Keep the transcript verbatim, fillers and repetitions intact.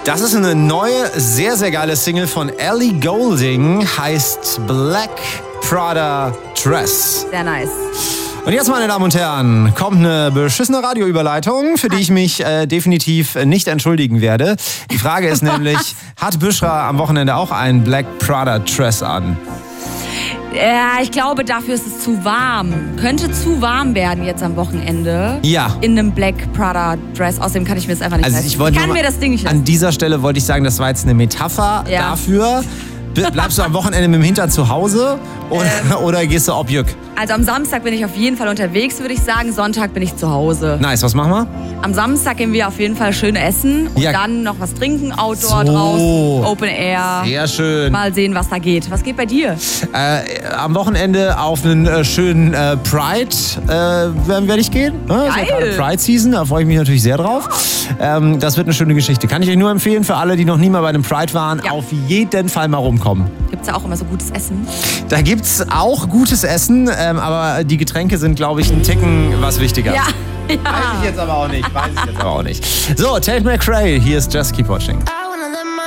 Das ist eine neue, sehr, sehr geile Single von Ellie Goulding, heißt Black Prada Dress. Sehr nice. Und jetzt, meine Damen und Herren, kommt eine beschissene Radioüberleitung, für die ich mich äh, definitiv nicht entschuldigen werde. Die Frage ist nämlich, hat Büschra am Wochenende auch einen Black Prada Dress an? Ja, ich glaube, dafür ist es zu warm. Könnte zu warm werden jetzt am Wochenende. Ja. In einem Black Prada Dress. Außerdem kann ich mir das einfach nicht Also leisten. ich, wollte ich kann nur mir das Ding nicht leisten. An dieser Stelle wollte ich sagen, das war jetzt eine Metapher Ja. dafür. Bleibst du am Wochenende mit dem Hintern zu Hause oder, ähm, oder gehst du Objück? Also am Samstag bin ich auf jeden Fall unterwegs, würde ich sagen. Sonntag bin ich zu Hause. Nice, was machen wir? Am Samstag gehen wir auf jeden Fall schön essen und Ja. dann noch was trinken, Outdoor, So. draußen, Open Air. Sehr schön. Mal sehen, was da geht. Was geht bei dir? Äh, am Wochenende auf einen äh, schönen äh, Pride äh, werden werde ich gehen. Ne? Ist ja Geil. gerade Pride Season, da freue ich mich natürlich sehr drauf. Ähm, das wird eine schöne Geschichte. Kann ich euch nur empfehlen für alle, die noch nie mal bei einem Pride waren, Ja. auf jeden Fall mal rumkommen. Gibt's ja auch immer so gutes Essen? Da gibt's auch gutes Essen, ähm, aber die Getränke sind, glaube ich, ein Ticken was wichtiger. Ja. Weiß ich jetzt aber auch nicht. Weiß ich jetzt aber auch nicht. So, Tate McRae, hier ist Just Keep Watching.